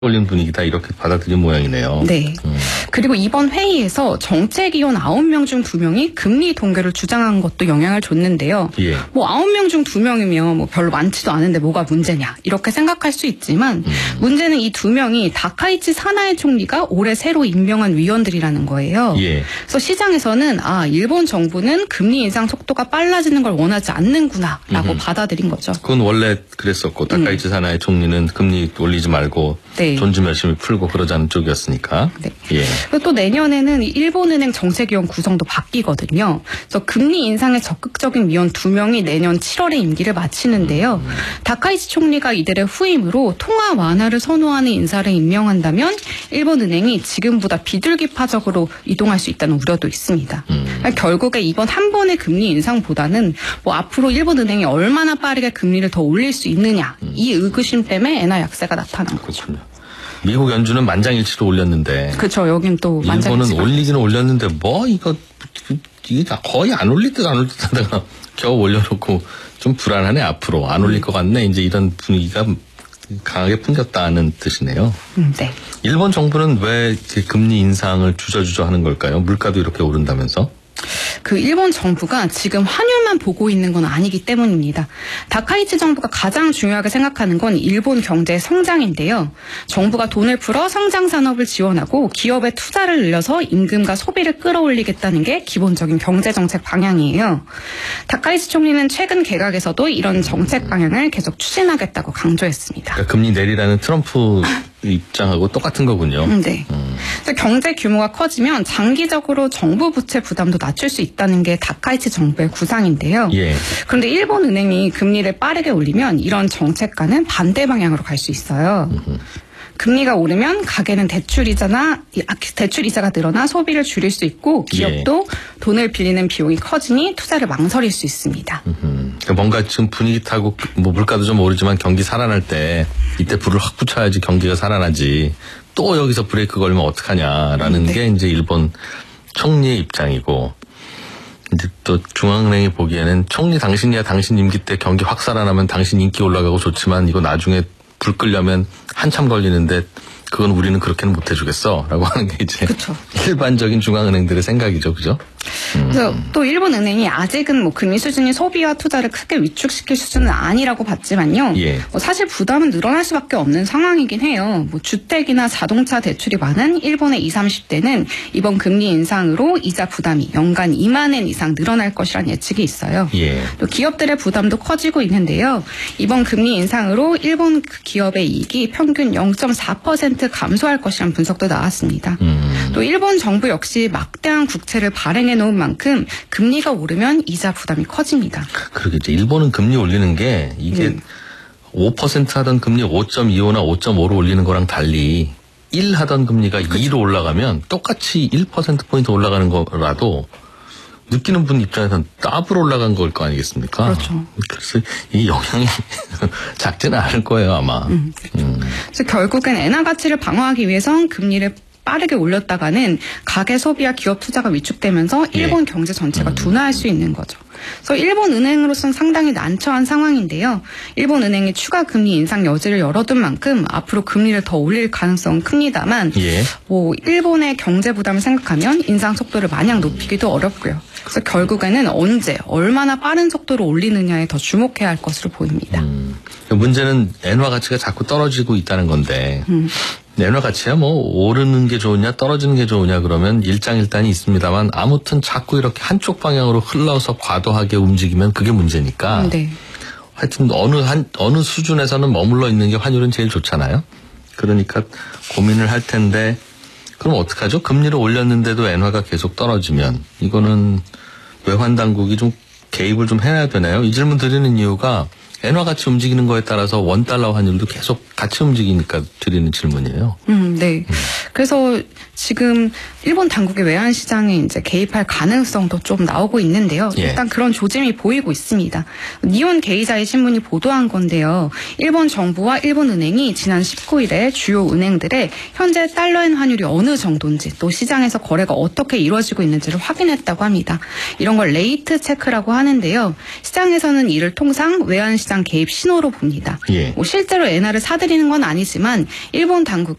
올린 분위기 다 이렇게 받아들인 모양이네요. 네. 그리고 이번 회의에서 정책위원 9명 중 2명이 금리 동결을 주장한 것도 영향을 줬는데요. 예. 뭐 9명 중 2명이면 뭐 별로 많지도 않은데 뭐가 문제냐 이렇게 생각할 수 있지만 문제는 이 2명이 다카이치 사나에 총리가 올해 새로 임명한 위원들이라는 거예요. 예. 그래서 시장에서는 일본 정부는 금리 인상 속도가 빨라지는 걸 원하지 않는구나라고 받아들인 거죠. 그건 원래 그랬었고 다카이치 사나에 총리는 금리 올리지 말고 네. 돈 좀 열심히 풀고 그러자는 쪽이었으니까. 네. 예. 그리고 또 내년에는 일본은행 정책위원 구성도 바뀌거든요. 그래서 금리 인상에 적극적인 위원 2명이 내년 7월에 임기를 마치는데요. 다카이치 총리가 이들의 후임으로 통화 완화를 선호하는 인사를 임명한다면 일본은행이 지금보다 비둘기파적으로 이동할 수 있다는 우려도 있습니다. 결국에 이번 한 번의 금리 인상보다는 뭐 앞으로 일본은행이 얼마나 빠르게 금리를 더 올릴 수 있느냐 이 의구심 때문에 엔화 약세가 나타난 거죠. 그렇군요. 미국 연준은 만장일치로 올렸는데. 그렇죠. 여긴 또 만장일치. 일본은 올리기는 올렸는데 이게 거의 안 올릴 듯 하다가 겨우 올려놓고 좀 불안하네 앞으로. 안 올릴 것 같네. 이제 이런 분위기가 강하게 풍겼다는 뜻이네요. 네. 일본 정부는 왜 금리 인상을 주저주저 하는 걸까요? 물가도 이렇게 오른다면서? 그 일본 정부가 지금 환율만 보고 있는 건 아니기 때문입니다. 다카이치 정부가 가장 중요하게 생각하는 건 일본 경제의 성장인데요. 정부가 돈을 풀어 성장 산업을 지원하고 기업의 투자를 늘려서 임금과 소비를 끌어올리겠다는 게 기본적인 경제 정책 방향이에요. 다카이치 총리는 최근 개각에서도 이런 정책 방향을 계속 추진하겠다고 강조했습니다. 그러니까 금리 내리라는 트럼프 입장하고 똑같은 거군요. 네. 경제 규모가 커지면 장기적으로 정부 부채 부담도 낮출 수 있다는 게 다카이치 정부의 구상인데요. 예. 그런데 일본 은행이 금리를 빠르게 올리면 이런 정책과는 반대 방향으로 갈 수 있어요. 금리가 오르면 가계는 대출 이자가 늘어나 소비를 줄일 수 있고 기업도 돈을 빌리는 비용이 커지니 투자를 망설일 수 있습니다. 그러니까 뭔가 지금 분위기 타고 뭐 물가도 좀 오르지만 경기 살아날 때 이때 불을 확 붙여야지 경기가 살아나지. 또 여기서 브레이크 걸면 어떡하냐라는 게 이제 일본 총리의 입장이고 이제 또 중앙은행이 보기에는 총리 당신이야 당신 임기 때 경기 확 살아나면 당신 인기 올라가고 좋지만 이거 나중에 불 끄려면 한참 걸리는데 그건 우리는 그렇게는 못 해주겠어 라고 하는 게 이제 그쵸. 일반적인 중앙은행들의 생각이죠. 그죠? 그래서 또 일본 은행이 아직은 뭐 금리 수준이 소비와 투자를 크게 위축시킬 수준은 아니라고 봤지만요. 예. 사실 부담은 늘어날 수밖에 없는 상황이긴 해요. 뭐 주택이나 자동차 대출이 많은 일본의 20, 30대는 이번 금리 인상으로 이자 부담이 연간 2만 엔 이상 늘어날 것이라는 예측이 있어요. 예. 또 기업들의 부담도 커지고 있는데요. 이번 금리 인상으로 일본 기업의 이익이 평균 0.4% 감소할 것이라는 분석도 나왔습니다. 또 일본 정부 역시 막대한 국채를 발행해 놓은 만큼 금리가 오르면 이자 부담이 커집니다. 그러겠죠. 일본은 금리 올리는 게 이게 5% 하던 금리 5.25나 5.5로 올리는 거랑 달리 1 하던 금리가 2로 올라가면 똑같이 1%포인트 올라가는 거라도 느끼는 분 입장에서는 더블 올라간 걸 거 아니겠습니까? 그렇죠. 그래서 이 영향이 작지는 않을 거예요, 아마. 그래서 결국엔 엔화 가치를 방어하기 위해선 금리를 빠르게 올렸다가는 가계 소비와 기업 투자가 위축되면서 일본 경제 전체가 둔화할 수 있는 거죠. 그래서 일본 은행으로서는 상당히 난처한 상황인데요. 일본 은행이 추가 금리 인상 여지를 열어둔 만큼 앞으로 금리를 더 올릴 가능성은 큽니다만 뭐 일본의 경제 부담을 생각하면 인상 속도를 마냥 높이기도 어렵고요. 그래서 결국에는 언제 얼마나 빠른 속도로 올리느냐에 더 주목해야 할 것으로 보입니다. 문제는 엔화 가치가 자꾸 떨어지고 있다는 건데 엔화 가치야 뭐 오르는 게 좋으냐 떨어지는 게 좋으냐 그러면 일장일단이 있습니다만 아무튼 자꾸 이렇게 한쪽 방향으로 흘러서 과도하게 움직이면 그게 문제니까 하여튼 어느 수준에서는 머물러 있는 게 환율은 제일 좋잖아요. 그러니까 고민을 할 텐데 그럼 어떡하죠? 금리를 올렸는데도 엔화가 계속 떨어지면 이거는 외환 당국이 좀 개입을 좀 해야 되나요? 이 질문 드리는 이유가 엔화 같이 움직이는 거에 따라서 원달러 환율도 계속 같이 움직이니까 드리는 질문이에요. 네. 그래서 지금 일본 당국의 외환 시장에 이제 개입할 가능성도 좀 나오고 있는데요. 예. 일단 그런 조짐이 보이고 있습니다. 니혼 게이자의 신문이 보도한 건데요. 일본 정부와 일본 은행이 지난 19일에 주요 은행들의 현재 달러엔 환율이 어느 정도인지 또 시장에서 거래가 어떻게 이루어지고 있는지를 확인했다고 합니다. 이런 걸 레이트 체크라고 하는데요. 시장에서는 이를 통상 외환 시장 개입 신호로 봅니다. 예. 실제로 엔화를 사들이는 건 아니지만 일본 당국이